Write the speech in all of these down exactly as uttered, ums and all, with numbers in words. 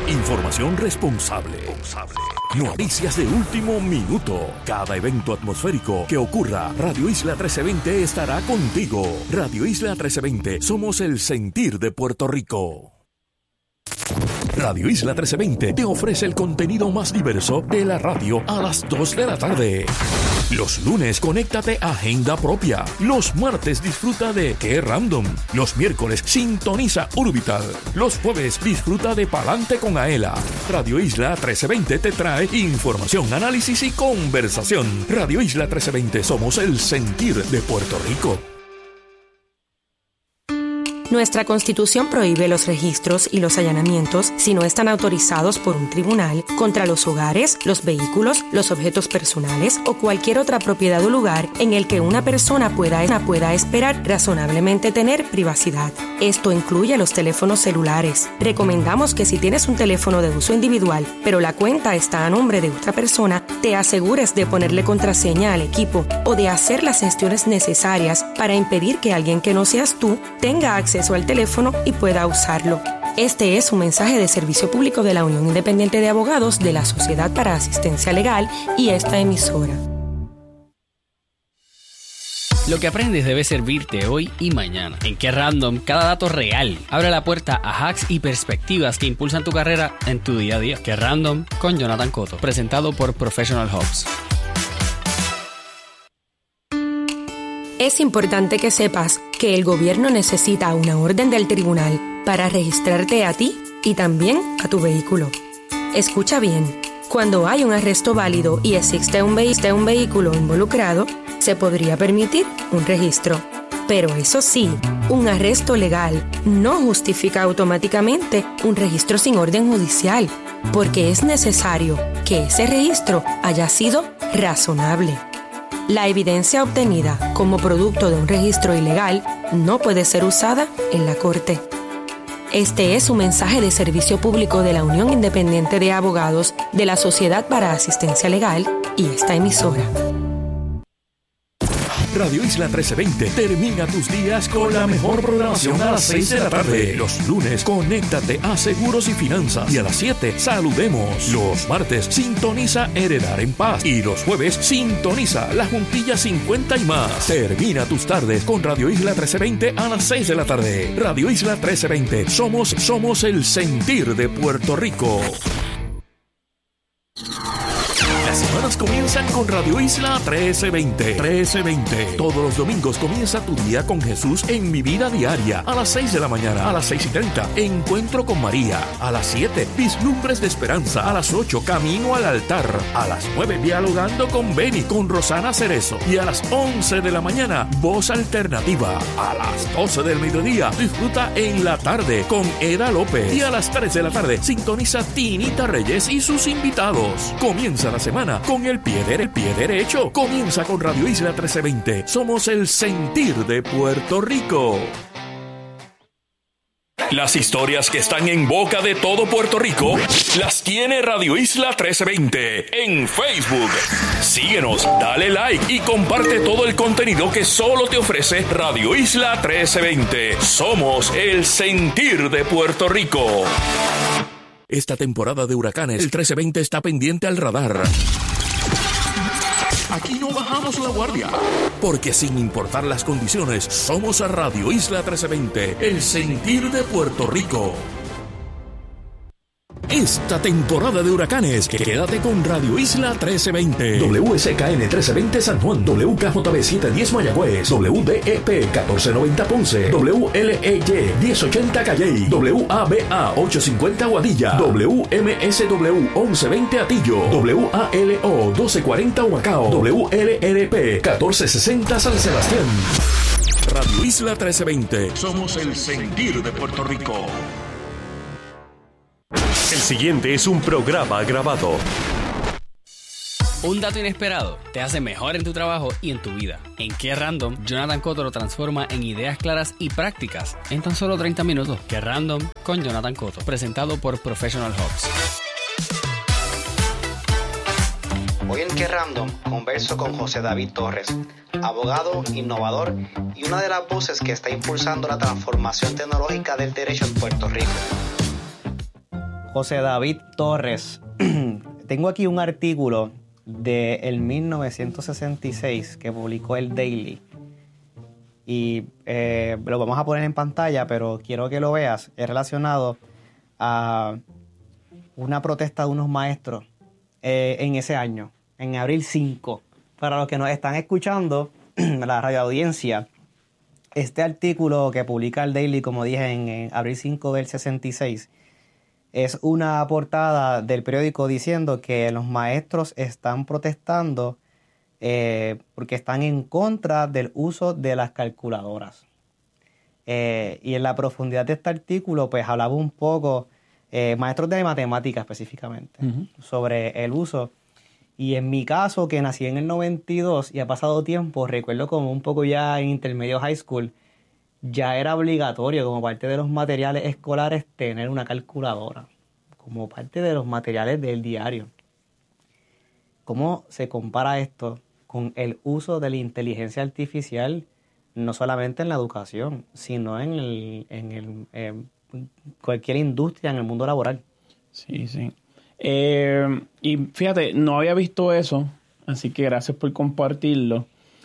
Información responsable. Noticias de último minuto. Cada evento atmosférico que ocurra, Radio Isla trece veinte estará contigo. Radio Isla trece veinte, somos el sentir de Puerto Rico. Radio Isla trece veinte te ofrece el contenido más diverso de la radio a las dos de la tarde. Los lunes, conéctate a Agenda Propia. Los martes, disfruta de Qué Random. Los miércoles, sintoniza Urbital. Los jueves, disfruta de Palante con Aela. Radio Isla trece veinte te trae información, análisis y conversación. Radio Isla trece veinte, somos el sentir de Puerto Rico. Nuestra Constitución prohíbe los registros y los allanamientos si no están autorizados por un tribunal contra los hogares, los vehículos, los objetos personales o cualquier otra propiedad o lugar en el que una persona pueda, pueda esperar razonablemente tener privacidad. Esto incluye los teléfonos celulares. Recomendamos que si tienes un teléfono de uso individual, pero la cuenta está a nombre de otra persona, te asegures de ponerle contraseña al equipo o de hacer las gestiones necesarias para impedir que alguien que no seas tú tenga acceso al teléfono y pueda usarlo. Este es un mensaje de servicio público de la Unión Independiente de Abogados de la Sociedad para Asistencia Legal y esta emisora. Lo que aprendes debe servirte hoy y mañana. En Qué Random, cada dato real abre la puerta a hacks y perspectivas que impulsan tu carrera en tu día a día. Qué Random con Jonathan Cotto, presentado por Professional Hubs. Es importante que sepas que el gobierno necesita una orden del tribunal para registrarte a ti y también a tu vehículo. Escucha bien, cuando hay un arresto válido y existe un, ve- un vehículo involucrado, se podría permitir un registro. Pero eso sí, un arresto legal no justifica automáticamente un registro sin orden judicial, porque es necesario que ese registro haya sido razonable. La evidencia obtenida como producto de un registro ilegal no puede ser usada en la corte. Este es un mensaje de servicio público de la Unión Independiente de Abogados de la Sociedad para Asistencia Legal y esta emisora. Radio Isla trece veinte termina tus días con la mejor programación a las seis de la tarde. Los lunes, conéctate a Seguros y Finanzas. Y a las siete, saludemos. Los martes, sintoniza Heredar en Paz. Y los jueves, sintoniza La Juntilla cincuenta y más. Termina tus tardes con Radio Isla trece veinte a las seis de la tarde. Radio Isla trece veinte, somos, somos el sentir de Puerto Rico. Las semanas comienzan con Radio Isla trece veinte. trece veinte. Todos los domingos comienza tu día con Jesús en Mi Vida Diaria. A las seis de la mañana. A las seis y treinta. Encuentro con María. A las siete. Vislumbres de Esperanza. A las ocho. Camino al Altar. A las nueve. Dialogando con Beni. Con Rosana Cerezo. Y a las once de la mañana. Voz Alternativa. A las doce del mediodía. Disfruta en la tarde con Eda López. Y a las tres de la tarde. Sintoniza Tinita Reyes y sus invitados. Comienza la semana con el pie, de, el pie derecho. Comienza con Radio Isla trece veinte. Somos el sentir de Puerto Rico. Las historias que están en boca de todo Puerto Rico las tiene Radio Isla trece veinte en Facebook. Síguenos, dale like y comparte todo el contenido que solo te ofrece Radio Isla trece veinte. Somos el sentir de Puerto Rico. Esta temporada de huracanes, el trece veinte está pendiente al radar. Aquí no bajamos la guardia, porque sin importar las condiciones, somos a Radio Isla trece veinte, el sentir de Puerto Rico. Esta temporada de huracanes, quédate con Radio Isla trece veinte. W S K N trece veinte San Juan, W K J B setecientos diez Mayagüez, W D E P catorce noventa Ponce, W L E Y diez ochenta Calley, W A B A ochocientos cincuenta Guadilla, W M S W once veinte Atillo, W A L O doce cuarenta Humacao, W L R P catorce sesenta San Sebastián. Radio Isla trece veinte. Somos el sentir de Puerto Rico. El siguiente es un programa grabado. Un dato inesperado te hace mejor en tu trabajo y en tu vida. En Qué Random, Jonathan Cotto lo transforma en ideas claras y prácticas en tan solo treinta minutos. Qué Random con Jonathan Cotto, presentado por Professional Hubs. Hoy en Qué Random converso con José David Torres, abogado, innovador y una de las voces que está impulsando la transformación tecnológica del derecho en Puerto Rico. José David Torres. Tengo aquí un artículo del mil novecientos sesenta y seis que publicó el Daily. Y eh, lo vamos a poner en pantalla, pero quiero que lo veas. Es relacionado a una protesta de unos maestros eh, en ese año, en abril cinco. Para los que nos están escuchando, la radio audiencia, este artículo que publica el Daily, como dije, en, en abril cinco del sesenta y seis, es una portada del periódico diciendo que los maestros están protestando eh, porque están en contra del uso de las calculadoras. Eh, y en la profundidad de este artículo, pues hablaba un poco, eh, maestros de matemáticas específicamente, uh-huh. sobre el uso. Y en mi caso, que nací en el noventa y dos y ha pasado tiempo, recuerdo como un poco ya en intermedio high school, ya era obligatorio como parte de los materiales escolares tener una calculadora, como parte de los materiales del diario. ¿Cómo se compara esto con el uso de la inteligencia artificial, no solamente en la educación, sino en, el, en, el, en cualquier industria en el mundo laboral? Sí, sí. Eh, y fíjate, no había visto eso, así que gracias por compartirlo.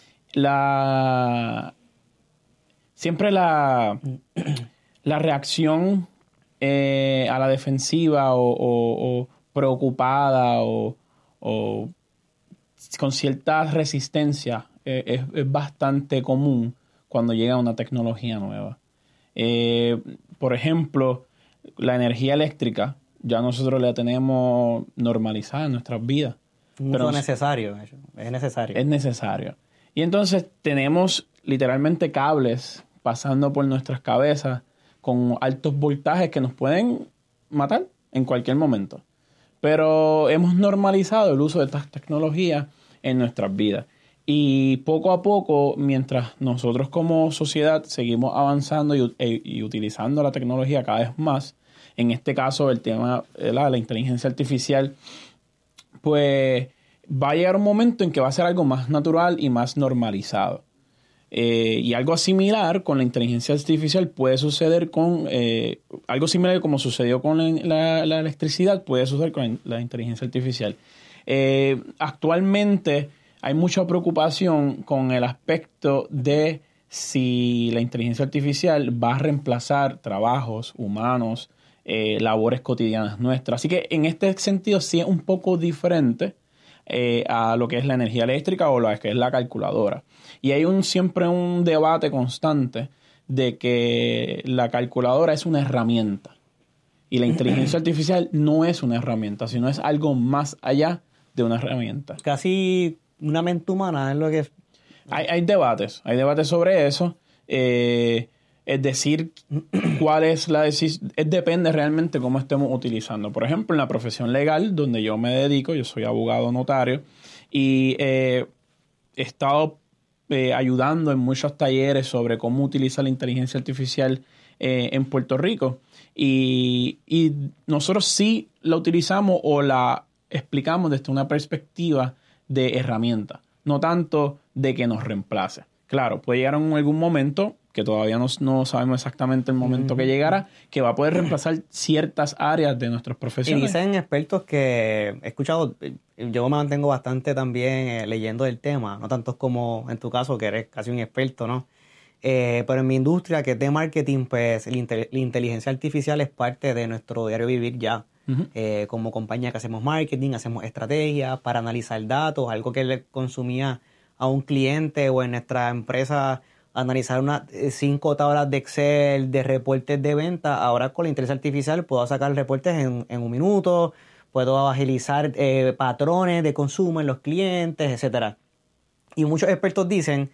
La... Siempre la, la reacción eh, a la defensiva o, o, o preocupada o, o con cierta resistencia eh, es, es bastante común cuando llega una tecnología nueva. Eh, por ejemplo, la energía eléctrica ya nosotros la tenemos normalizada en nuestras vidas. Pero es necesario, es necesario. Es necesario. Y entonces tenemos literalmente cables pasando por nuestras cabezas con altos voltajes que nos pueden matar en cualquier momento. Pero hemos normalizado el uso de estas tecnologías en nuestras vidas. Y poco a poco, mientras nosotros como sociedad seguimos avanzando y, y, y utilizando la tecnología cada vez más, en este caso el tema de la, la inteligencia artificial, pues va a llegar un momento en que va a ser algo más natural y más normalizado. Eh, y algo similar con la inteligencia artificial puede suceder con... Eh, algo similar como sucedió con la, la, la electricidad puede suceder con la, la inteligencia artificial. Eh, actualmente hay mucha preocupación con el aspecto de si la inteligencia artificial va a reemplazar trabajos humanos, eh, labores cotidianas nuestras. Así que en este sentido sí es un poco diferente Eh, a lo que es la energía eléctrica o lo que es la calculadora. Y hay un siempre un debate constante de que la calculadora es una herramienta y la inteligencia artificial no es una herramienta, sino es algo más allá de una herramienta. Casi una mente humana es lo que es. Hay, hay debates, hay debates sobre eso. Eh, es decir, cuál es la decisión, depende realmente cómo estemos utilizando. Por ejemplo, en la profesión legal, donde yo me dedico, yo soy abogado notario, y eh, he estado eh, ayudando en muchos talleres sobre cómo utilizar la inteligencia artificial eh, en Puerto Rico. Y, y nosotros sí la utilizamos o la explicamos desde una perspectiva de herramienta, no tanto de que nos reemplace. Claro, puede llegar en algún momento, que todavía no, no sabemos exactamente el momento mm. que llegará, que va a poder reemplazar ciertas áreas de nuestras profesiones. Y dicen expertos que he escuchado, yo me mantengo bastante también eh, leyendo del tema, no tanto como en tu caso, que eres casi un experto, ¿no? Eh, pero en mi industria, que es de marketing, pues la, inte- la inteligencia artificial es parte de nuestro diario vivir ya. Uh-huh. Eh, como compañía que hacemos marketing, hacemos estrategias para analizar datos, algo que le consumía a un cliente o en nuestra empresa analizar unas cinco tablas de Excel de reportes de venta. Ahora con la inteligencia artificial puedo sacar reportes en, en un minuto, puedo agilizar eh, patrones de consumo en los clientes, etcétera. Y muchos expertos dicen,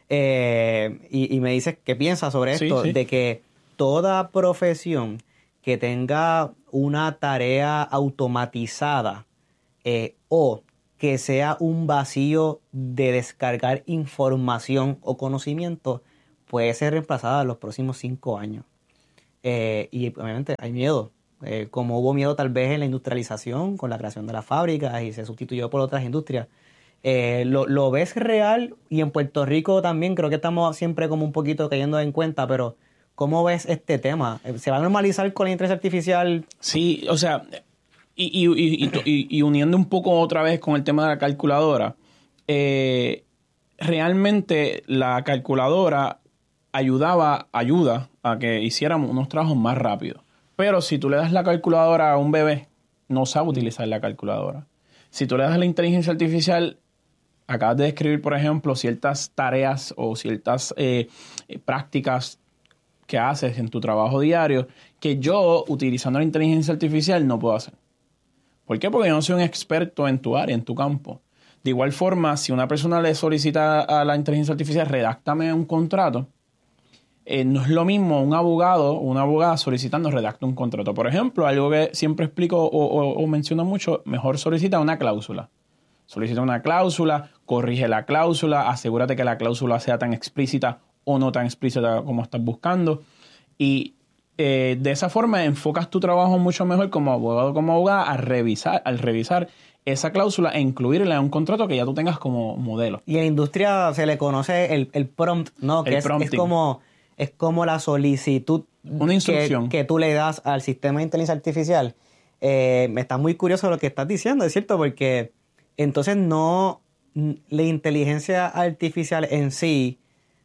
eh, y, y me dices qué piensas sobre esto, sí, sí. de que toda profesión que tenga una tarea automatizada eh, o que sea un vacío de descargar información o conocimiento, puede ser reemplazada en los próximos cinco años. Eh, y obviamente hay miedo, eh, como hubo miedo tal vez en la industrialización, con la creación de las fábricas y se sustituyó por otras industrias. Eh, lo, ¿Lo ves real? Y en Puerto Rico también creo que estamos siempre como un poquito cayendo en cuenta, pero ¿Cómo ves este tema? ¿Se va a normalizar con la inteligencia artificial? Sí, o sea, y, y, y, y, y uniendo un poco otra vez con el tema de la calculadora, eh, realmente la calculadora ayudaba, ayuda a que hiciéramos unos trabajos más rápidos. Pero si tú le das la calculadora a un bebé, no sabe utilizar la calculadora. Si tú le das la inteligencia artificial, acabas de describir, por ejemplo, ciertas tareas o ciertas eh, prácticas que haces en tu trabajo diario que yo, utilizando la inteligencia artificial, no puedo hacer. ¿Por qué? Porque yo no soy un experto en tu área, en tu campo. De igual forma, si una persona le solicita a la inteligencia artificial, redáctame un contrato, eh, no es lo mismo un abogado o una abogada solicitando redacta un contrato. Por ejemplo, algo que siempre explico o, o, o menciono mucho, mejor solicita una cláusula. Solicita una cláusula, corrige la cláusula, asegúrate que la cláusula sea tan explícita o no tan explícita como estás buscando. Y eh, de esa forma enfocas tu trabajo mucho mejor como abogado, como abogada, a revisar, al revisar esa cláusula e incluirla en un contrato que ya tú tengas como modelo. Y en la industria se le conoce el, el prompt, ¿no? Que El es, es, como, es como la solicitud una instrucción que, que tú le das al sistema de inteligencia artificial. Eh, me está muy curioso lo que estás diciendo, es cierto, porque entonces no, la inteligencia artificial en sí,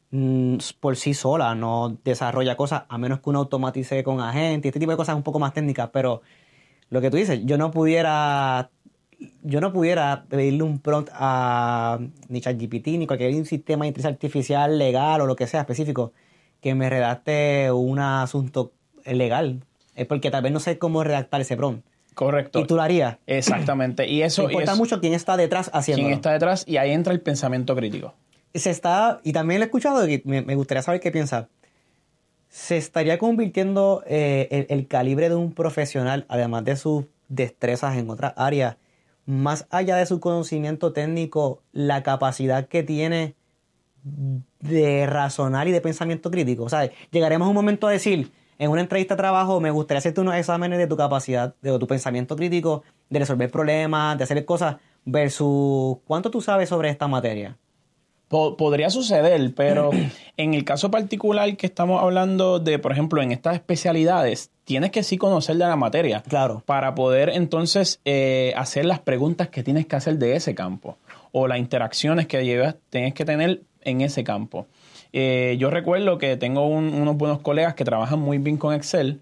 por sí sola, no desarrolla cosas, a menos que uno automatice con agentes, este tipo de cosas un poco más técnicas, pero lo que tú dices, yo no pudiera, yo no pudiera pedirle un prompt a ni ChatGPT, ni cualquier sistema de inteligencia artificial legal o lo que sea específico, que me redacte un asunto legal, es porque tal vez no sé cómo redactar ese prompt. Correcto. Y tú lo harías. Exactamente. Y eso importa y eso, mucho quién está detrás haciéndolo. Quién está detrás, y ahí entra el pensamiento crítico. Se está, y también lo he escuchado, y me, me gustaría saber qué piensa. ¿Se estaría convirtiendo eh, el, el calibre de un profesional, además de sus destrezas en otras áreas, más allá de su conocimiento técnico, la capacidad que tiene de razonar y de pensamiento crítico? O sea, llegaremos a un momento a decir, en una entrevista de trabajo, me gustaría hacerte unos exámenes de tu capacidad, de tu pensamiento crítico, de resolver problemas, de hacer cosas, versus ¿cuánto tú sabes sobre esta materia? Podría suceder, pero en el caso particular que estamos hablando de, por ejemplo, en estas especialidades, tienes que sí conocer de la materia. Claro. Para poder entonces eh, hacer las preguntas que tienes que hacer de ese campo o las interacciones que llevas, tienes que tener en ese campo. Eh, yo recuerdo que tengo un, unos buenos colegas que trabajan muy bien con Excel,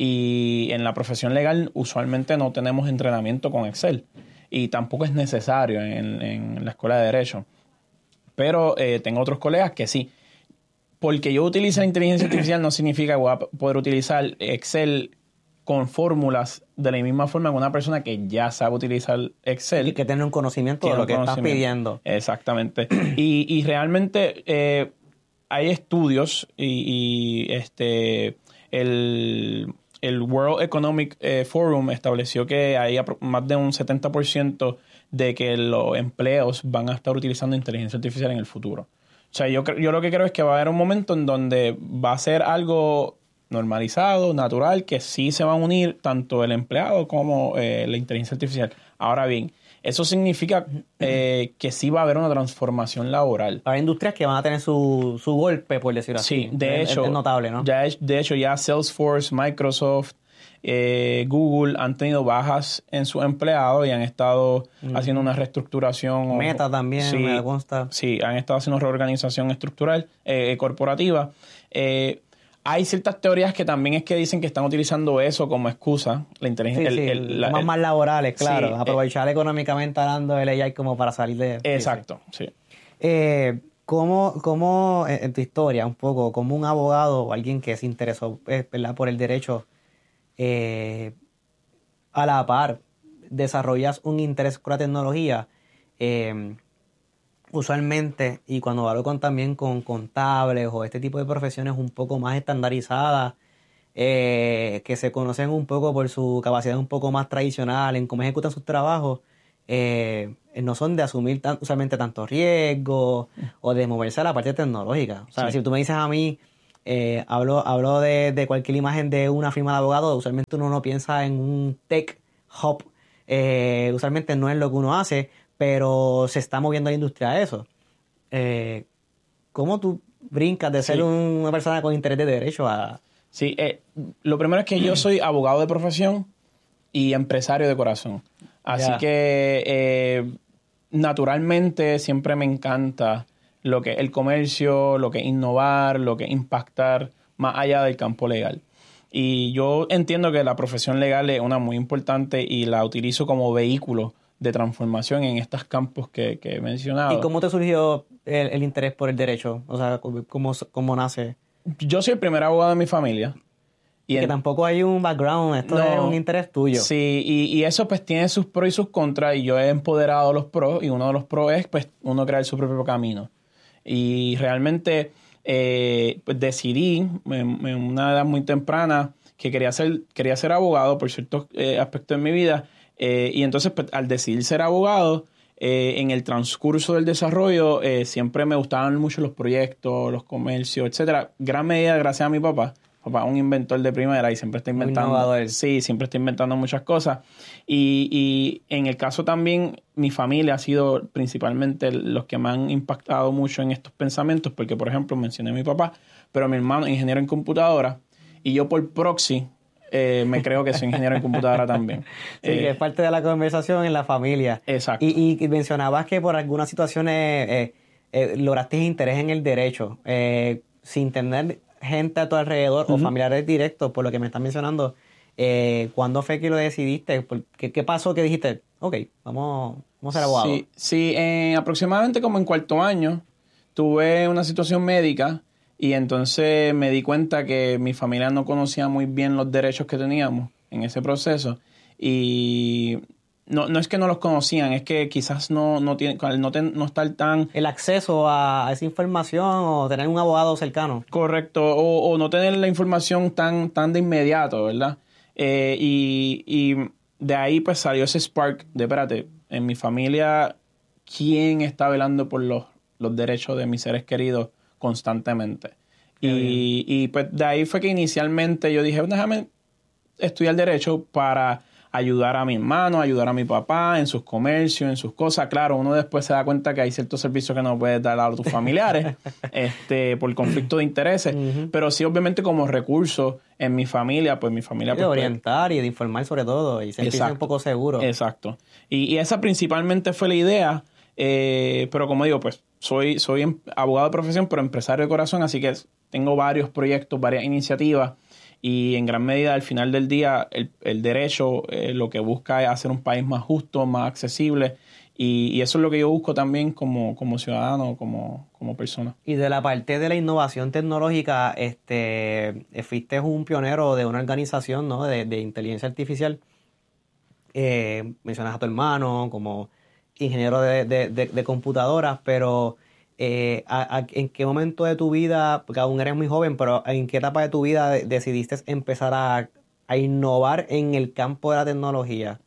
y en la profesión legal usualmente no tenemos entrenamiento con Excel y tampoco es necesario en, en la escuela de Derecho. Pero eh, tengo otros colegas que sí. Porque yo utilizo la inteligencia artificial no significa que voy a poder utilizar Excel con fórmulas de la misma forma que una persona que ya sabe utilizar Excel. Y que tiene un conocimiento de lo que estás pidiendo. Exactamente. y, y realmente eh, hay estudios y, y este el, el World Economic eh, Forum estableció que hay más de un setenta por ciento de que los empleos van a estar utilizando inteligencia artificial en el futuro. O sea, yo, yo lo que creo es que va a haber un momento en donde va a ser algo normalizado, natural, que sí se van a unir tanto el empleado como eh, la inteligencia artificial. Ahora bien, eso significa eh, que sí va a haber una transformación laboral. Hay industrias que van a tener su, su golpe, por decirlo así. Sí, de es, hecho, es notable, ¿no? Ya es, de hecho, ya Salesforce, Microsoft, eh, Google han tenido bajas en sus empleados y han estado mm. haciendo una reestructuración. Meta o, también, sí, me consta. Sí, han estado haciendo una reorganización estructural, eh, corporativa. Eh, Hay ciertas teorías que también es que dicen que están utilizando eso como excusa. La inteligencia. Sí, sí, el, el, la, más, el, más laborales, claro. Sí, aprovechar eh, económicamente hablando el A I como para salir de... Exacto, sí. sí. Eh, ¿cómo, cómo, en tu historia, un poco, como un abogado o alguien que se interesó eh, ¿verdad? por el derecho, eh, a la par, desarrollas un interés por la tecnología? Eh, usualmente, y cuando hablo con, también con contables o este tipo de profesiones un poco más estandarizadas, eh, que se conocen un poco por su capacidad un poco más tradicional en cómo ejecutan sus trabajos, eh, no son de asumir tan, usualmente tanto riesgo o de moverse a la parte tecnológica. O sea, sí. si tú me dices a mí, eh, hablo, hablo de, de cualquier imagen de una firma de abogados, usualmente uno no piensa en un tech hub, eh, usualmente no es lo que uno hace, pero se está moviendo la industria a eso. Eh, ¿Cómo tú brincas de ser Sí. una persona con interés de derecho a... Sí, eh, lo primero es que yo soy abogado de profesión y empresario de corazón. Así Ya. que eh, naturalmente siempre me encanta lo que es el comercio, lo que es innovar, lo que es impactar más allá del campo legal. Y yo entiendo que la profesión legal es una muy importante y la utilizo como vehículo de transformación en estos campos que, que he mencionado. ¿Y cómo te surgió el, el interés por el derecho? O sea, ¿cómo, cómo nace? Yo soy el primer abogado de mi familia. Y Que en- tampoco hay un background, esto No. es un interés tuyo. Sí, y, y eso pues tiene sus pros y sus contras, y yo he empoderado los pros, y uno de los pros es pues uno crear su propio camino. Y realmente eh, pues decidí en, en una edad muy temprana que quería ser, quería ser abogado por ciertos eh, aspectos de mi vida, eh, y entonces pues, al decidir ser abogado, eh, en el transcurso del desarrollo eh, siempre me gustaban mucho los proyectos, los comercios, etcétera. Gran medida gracias a mi papá. Papá es un inventor de primera y siempre está Muy inventando. innovador. Sí, siempre está inventando muchas cosas. Y, y en el caso también, mi familia ha sido principalmente los que me han impactado mucho en estos pensamientos, porque, por ejemplo, mencioné a mi papá, pero mi hermano es ingeniero en computadora, y yo por proxy eh, me creo que soy ingeniero en computadora también. Sí, Eh, que es parte de la conversación en la familia. Exacto. Y, y mencionabas que por algunas situaciones eh, eh, lograste interés en el derecho, eh, sin tener gente a tu alrededor o familiares directos, por lo que me estás mencionando. Eh, ¿Cuándo fue que lo decidiste? ¿Por ¿Qué, qué pasó que dijiste, ok, vamos, vamos a ser abogados? Sí, sí eh, aproximadamente como en cuarto año tuve una situación médica y entonces me di cuenta que mi familia no conocía muy bien los derechos que teníamos en ese proceso y no, no es que no los conocían, es que quizás no, no, tiene, no, ten, no estar tan El acceso a, a esa información o tener un abogado cercano. correcto o, o no tener la información tan, tan de inmediato, ¿verdad? Eh, y, y de ahí pues salió ese spark de, espérate, en mi familia, ¿quién está velando por los, los derechos de mis seres queridos constantemente? Y, y pues de ahí fue que inicialmente yo dije, déjame estudiar derecho para ayudar a mi hermano, ayudar a mi papá en sus comercios, en sus cosas. Claro, uno después se da cuenta que hay ciertos servicios que no puedes dar a tus familiares este, por conflicto de intereses, Ujú. pero sí obviamente como recurso en mi familia, pues mi familia... De pues, orientar y de informar sobre todo y sentirse Exacto. un poco seguro. Exacto. Y, y esa principalmente fue la idea, eh, pero como digo, pues soy, soy em- abogado de profesión, pero empresario de corazón, así que tengo varios proyectos, varias iniciativas, y en gran medida al final del día el, el derecho eh, lo que busca es hacer un país más justo, más accesible, y, y eso es lo que yo busco también como, como ciudadano, como, como persona. Y de la parte de la innovación tecnológica, este, eh, fuiste un pionero de una organización, ¿no? de, de inteligencia artificial. Eh, mencionas a tu hermano como ingeniero de, de, de, de computadoras, pero eh, a, a, ¿en qué momento de tu vida, porque aún eres muy joven, pero en qué etapa de tu vida de- decidiste empezar a, a innovar en el campo de la tecnología?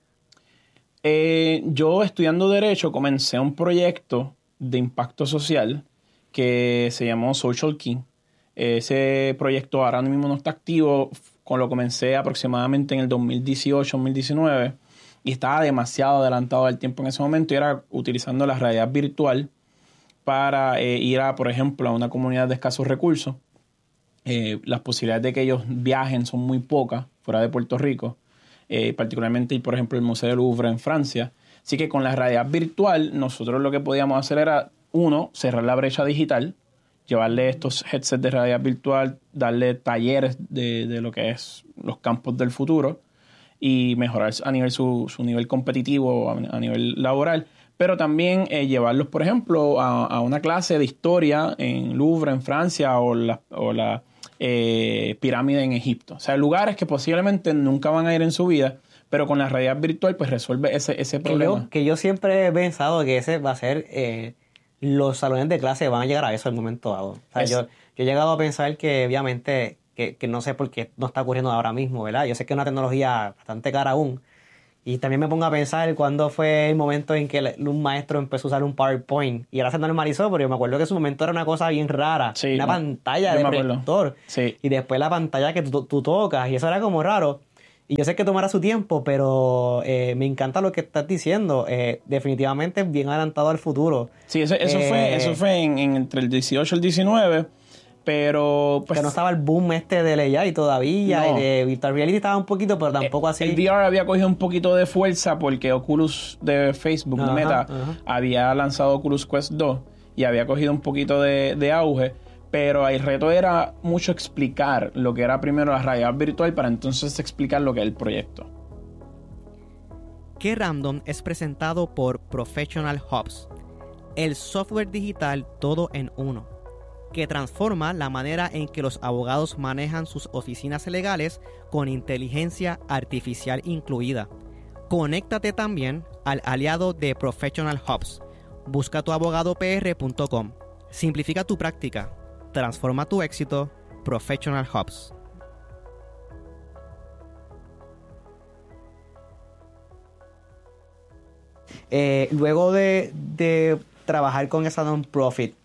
Eh, yo estudiando Derecho comencé un proyecto de impacto social que se llamó Social Key. Ese proyecto ahora mismo no está activo, con lo comencé aproximadamente en el dos mil dieciocho, dos mil diecinueve, y estaba demasiado adelantado del tiempo en ese momento, y era utilizando la realidad virtual para eh, ir a, por ejemplo, a una comunidad de escasos recursos. Eh, las posibilidades de que ellos viajen son muy pocas fuera de Puerto Rico. Eh, particularmente, por ejemplo, el Museo del Louvre en Francia. Así que con la realidad virtual, nosotros lo que podíamos hacer era, uno, cerrar la brecha digital, llevarle estos headsets de realidad virtual, darle talleres de, de lo que es los campos del futuro y mejorar a nivel su, su nivel competitivo, a, a nivel laboral, pero también eh, llevarlos, por ejemplo, a, a una clase de historia en Louvre, en Francia, o la, o la eh, pirámide en Egipto. O sea, lugares que posiblemente nunca van a ir en su vida, pero con la realidad virtual pues resuelve ese, ese Que problema. yo, que yo siempre he pensado que ese va a ser, eh, los salones de clase van a llegar a eso en un momento dado. O sea, Es- yo, yo he llegado a pensar que obviamente, que, que no sé por qué no está ocurriendo ahora mismo, ¿verdad? Yo sé que es una tecnología bastante cara aún. Y también me pongo a pensar cuándo fue el momento en que el- un maestro empezó a usar un PowerPoint. Y ahora se normalizó, pero yo me acuerdo que en su momento era una cosa bien rara. Sí, una no, pantalla yo de me acuerdo. proyector. Sí. Y después la pantalla que tú, tú tocas. Y eso era como raro. Y yo sé que tomará su tiempo, pero eh, me encanta lo que estás diciendo. Eh, definitivamente bien adelantado al futuro. Sí, eso, eso Eh, fue, eso fue en, en entre el dieciocho y el diecinueve. pero... Pues, que no estaba el boom este de A I todavía, no. Y de Virtual Reality estaba un poquito, pero tampoco así. El V R había cogido un poquito de fuerza porque Oculus de Facebook, ajá, Meta, ajá. había lanzado Oculus Quest dos y había cogido un poquito de, de auge, pero el reto era mucho explicar lo que era primero la realidad virtual para entonces explicar lo que es el proyecto. Qué Random es presentado por Professional Hubs, el software digital todo en uno, que transforma la manera en que los abogados manejan sus oficinas legales con inteligencia artificial incluida. Conéctate también al aliado de Professional Hubs. Busca tu abogado p r punto com. Simplifica tu práctica. Transforma tu éxito. Professional Hubs. Eh, luego de, de trabajar con esa non-profit,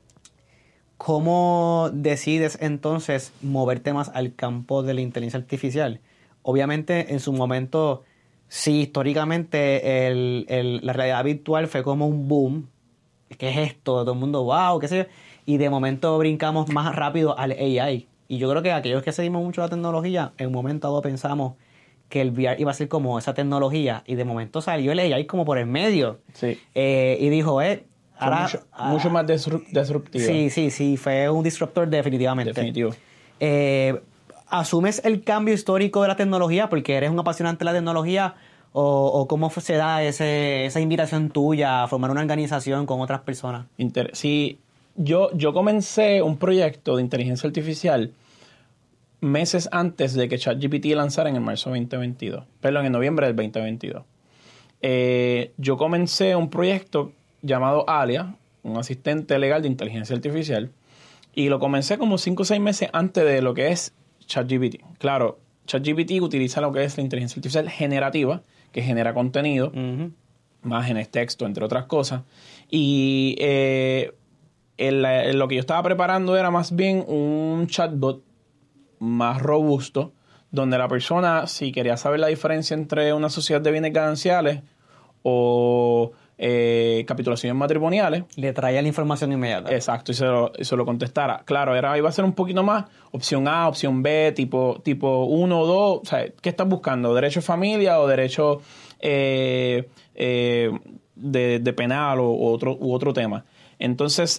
¿cómo decides entonces moverte más al campo de la inteligencia artificial? Obviamente, en su momento, sí, históricamente el, el, la realidad virtual fue como un boom. ¿Qué es esto? Todo el mundo, wow, qué sé yo. Y de momento brincamos más rápido al A I. Y yo creo que aquellos que seguimos mucho la tecnología, en un momento dado pensamos que el V R iba a ser como esa tecnología. Y de momento salió el A I como por el medio. Sí. Eh, y dijo, eh... Ahora, mucho, ah, mucho más disruptivo. Sí, sí, sí. Fue un disruptor definitivamente. Definitivo. Eh, ¿Asumes el cambio histórico de la tecnología porque eres un apasionante de la tecnología? ¿O, o cómo se da ese, esa invitación tuya a formar una organización con otras personas? Inter- sí, yo, yo comencé un proyecto de inteligencia artificial meses antes de que ChatGPT lanzara en el marzo veinte veintidós. Perdón, en noviembre del veinte veintidós. Eh, yo comencé un proyecto llamado Alia, un asistente legal de inteligencia artificial, y lo comencé como cinco o seis meses antes de lo que es ChatGPT. Claro, ChatGPT utiliza lo que es la inteligencia artificial generativa, que genera contenido, uh-huh. imágenes, texto, entre otras cosas, y eh, el, el, lo que yo estaba preparando era más bien un chatbot más robusto, donde la persona, si quería saber la diferencia entre una sociedad de bienes gananciales o Eh, capitulaciones matrimoniales, le traía la información inmediata. Exacto, y se lo, y se lo contestara. Claro, era, iba a ser un poquito más opción A, opción B, tipo tipo uno o dos. O sea, ¿qué estás buscando? ¿Derecho de familia o derecho eh, eh, de, de penal o u otro, u otro tema? Entonces,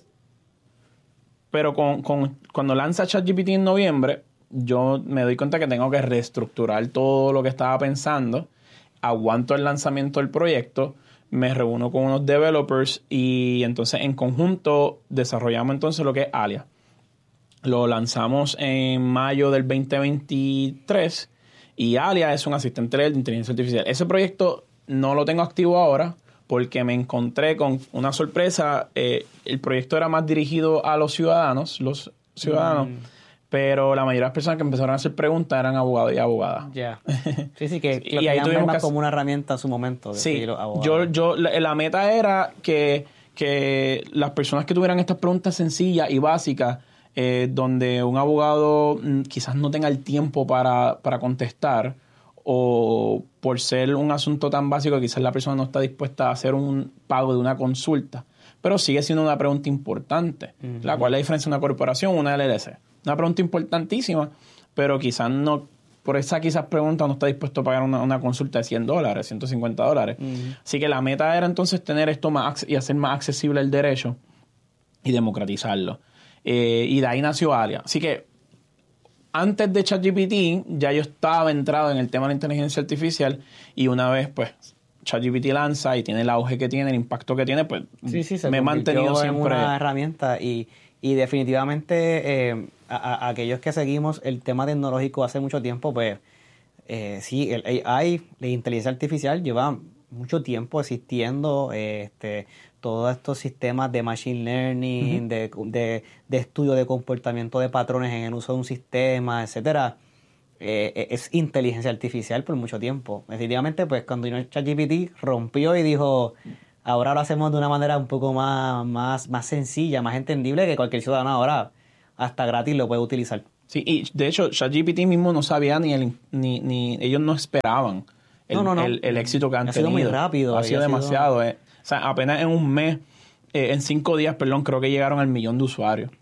pero con, con, cuando lanza ChatGPT en noviembre, yo me doy cuenta que tengo que reestructurar todo lo que estaba pensando. Aguanto el lanzamiento del proyecto, me reúno con unos developers y entonces en conjunto desarrollamos entonces lo que es Alia. Lo lanzamos en mayo del veinte veintitrés y Alia es un asistente de inteligencia artificial. Ese proyecto no lo tengo activo ahora porque me encontré con una sorpresa. Eh, el proyecto era más dirigido a los ciudadanos, los ciudadanos, mm. pero la mayoría de las personas que empezaron a hacer preguntas eran abogados y abogadas. Ya. Yeah. Sí, sí, que y ahí tuvimos más que... como una herramienta en su momento. De sí, yo, yo, la, la meta era que, que las personas que tuvieran estas preguntas sencillas y básicas, eh, donde un abogado mm, quizás no tenga el tiempo para, para contestar, o por ser un asunto tan básico, quizás la persona no está dispuesta a hacer un pago de una consulta, pero sigue siendo una pregunta importante. Uh-huh. La cual es la diferencia de una corporación o una L L C. Una pregunta importantísima, pero quizás no, por esa quizás pregunta no está dispuesto a pagar una, una consulta de cien dólares, ciento cincuenta dólares. Uh-huh. Así que la meta era entonces tener esto más y hacer más accesible el derecho y democratizarlo. Eh, y de ahí nació Alia. Así que antes de ChatGPT ya yo estaba entrado en el tema de la inteligencia artificial y una vez pues ChatGPT lanza y tiene el auge que tiene, el impacto que tiene, pues sí, sí, se me he mantenido en siempre... una herramienta y, y definitivamente eh, a, a aquellos que seguimos el tema tecnológico hace mucho tiempo, pues eh, sí, el A I, la inteligencia artificial lleva mucho tiempo existiendo, eh, este, todos estos sistemas de machine learning, uh-huh. de, de, de estudio de comportamiento de patrones en el uso de un sistema, etcétera. Eh, es inteligencia artificial por mucho tiempo. Definitivamente, pues cuando vino ChatGPT rompió y dijo, ahora lo hacemos de una manera un poco más, más, más sencilla, más entendible, que cualquier ciudadano ahora hasta gratis lo puede utilizar. Sí, y de hecho ChatGPT mismo no sabía ni, el, ni, ni ellos no esperaban el, no, no, no. el, el éxito que han ha tenido. Ha sido muy rápido. Ha sido demasiado. Sido... Eh. O sea, apenas en un mes, eh, en cinco días, perdón, creo que llegaron al millón de usuarios.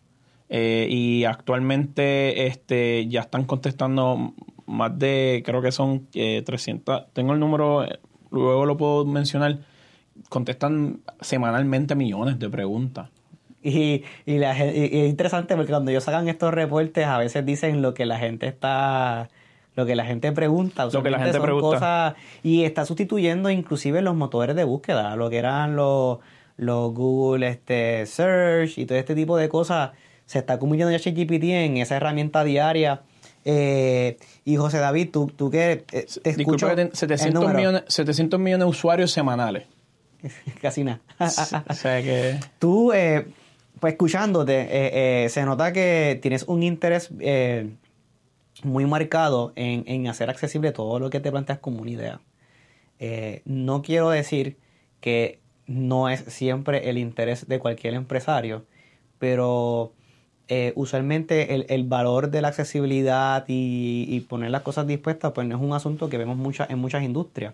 Eh, y actualmente este, ya están contestando más de, creo que son eh, trescientos, tengo el número, luego lo puedo mencionar, contestan semanalmente millones de preguntas. Y, y, la, y, y es interesante porque cuando ellos sacan estos reportes a veces dicen lo que la gente está... Lo que la gente pregunta. Lo que la gente son pregunta. Cosas, y está sustituyendo inclusive los motores de búsqueda, lo que eran los, los Google este, Search y todo este tipo de cosas. Se está convirtiendo ya ChatGPT en esa herramienta diaria. Eh, y José David, tú, tú que te, te escucho Disculpa, setecientos millones, setecientos millones de usuarios semanales. Casi nada. O sea que... Tú, eh, pues escuchándote, eh, eh, se nota que tienes un interés... Eh, muy marcado en, en hacer accesible todo lo que te planteas como una idea. Eh, no quiero decir que no es siempre el interés de cualquier empresario, pero eh, usualmente el, el valor de la accesibilidad y, y poner las cosas dispuestas pues no es un asunto que vemos mucha, en muchas industrias.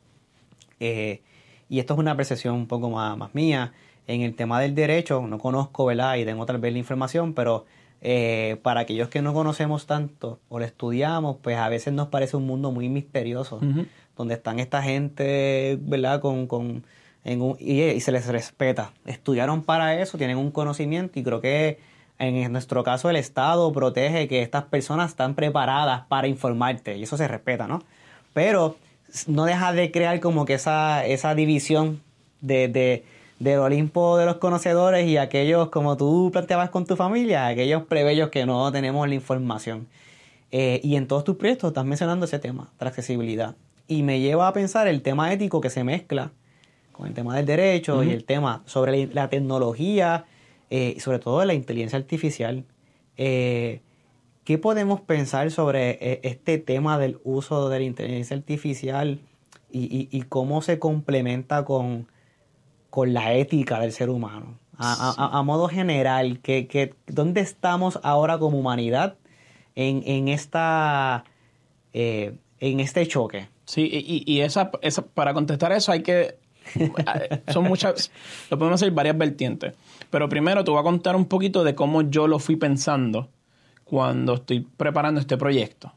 Eh, y esto es una percepción un poco más, más mía. En el tema del derecho, no conozco, ¿verdad? Y tengo tal vez la información, pero... Eh, para aquellos que no conocemos tanto o lo estudiamos, pues a veces nos parece un mundo muy misterioso, uh-huh. donde están esta gente, ¿verdad? Con, con, en un, y, y se les respeta. Estudiaron para eso, tienen un conocimiento y creo que en nuestro caso el Estado protege que estas personas están preparadas para informarte y eso se respeta, ¿no? Pero no deja de crear como que esa, esa división de... de del Olimpo de los conocedores y aquellos, como tú planteabas con tu familia, aquellos plebeyos que no tenemos la información. Eh, y en todos tus proyectos estás mencionando ese tema, la accesibilidad. Y me lleva a pensar el tema ético que se mezcla con el tema del derecho uh-huh. y el tema sobre la tecnología eh, y sobre todo la inteligencia artificial. Eh, ¿Qué podemos pensar sobre eh, este tema del uso de la inteligencia artificial y, y, y cómo se complementa con... con la ética del ser humano? A, sí. a, a modo general, ¿qué, qué, ¿dónde estamos ahora como humanidad en, en, esta, eh, en este choque? Sí, y, y esa, esa, para contestar eso hay que... son muchas... Lo podemos hacer varias vertientes. Pero primero te voy a contar un poquito de cómo yo lo fui pensando cuando estoy preparando este proyecto.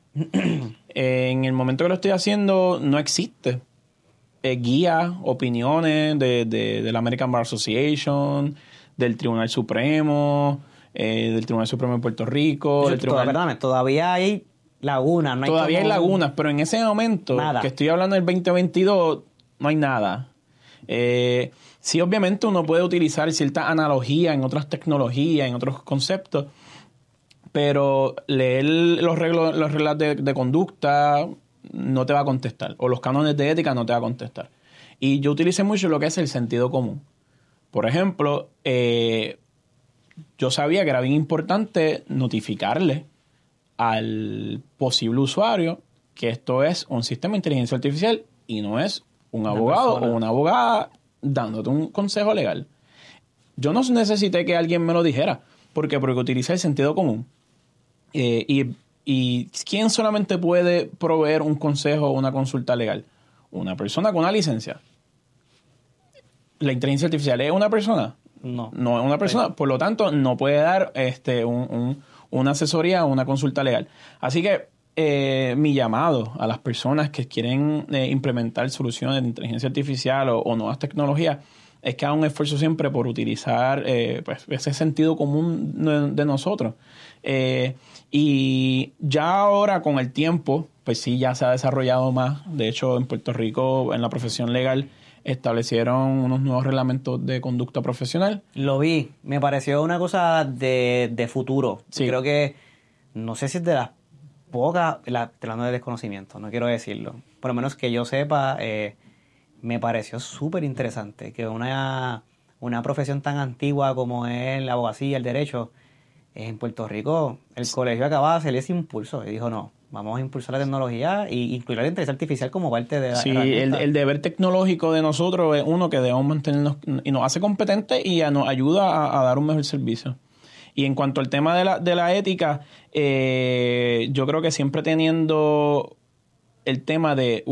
En el momento que lo estoy haciendo no existe Eh, guía, opiniones de, de, de la American Bar Association, del Tribunal Supremo, eh, del Tribunal Supremo de Puerto Rico. Eso, del Tribunal... Perdóname, todavía hay lagunas. No hay todavía como... hay lagunas, pero en ese momento, nada. Que estoy hablando del veinte veintidós, no hay nada. Eh, sí, obviamente uno puede utilizar cierta analogía en otras tecnologías, en otros conceptos, pero leer los reglos, las reglas de, de conducta... no te va a contestar, o los cánones de ética no te va a contestar. Y yo utilicé mucho lo que es el sentido común. Por ejemplo, eh, yo sabía que era bien importante notificarle al posible usuario que esto es un sistema de inteligencia artificial y no es un una abogado persona. O una abogada dándote un consejo legal. Yo no necesité que alguien me lo dijera. ¿Por qué? Porque utilicé el sentido común. Eh, y ¿Y quién solamente puede proveer un consejo o una consulta legal? Una persona con una licencia. ¿La inteligencia artificial es una persona? No. No es una persona. Por lo tanto, no puede dar este, un, un, una asesoría o una consulta legal. Así que eh, mi llamado a las personas que quieren eh, implementar soluciones de inteligencia artificial o, o nuevas tecnologías es que hagan un esfuerzo siempre por utilizar eh, pues, ese sentido común de, de nosotros. Eh, y ya ahora con el tiempo, pues sí, ya se ha desarrollado más. De hecho, en Puerto Rico, en la profesión legal, establecieron unos nuevos reglamentos de conducta profesional. Lo vi. Me pareció una cosa de, de futuro. Sí. Creo que, no sé si es de las pocas, la, hablando de desconocimiento, no quiero decirlo. Por lo menos que yo sepa, eh, me pareció súper interesante que una, una profesión tan antigua como es la abogacía, el derecho, en Puerto Rico, el colegio acababa de hacer ese impulso y dijo, no, vamos a impulsar la tecnología e incluir la inteligencia artificial como parte de la Sí, el, el deber tecnológico de nosotros es uno que debemos mantenernos y nos hace competentes y a, nos ayuda a, a dar un mejor servicio. Y en cuanto al tema de la, de la ética, eh, yo creo que siempre teniendo el tema de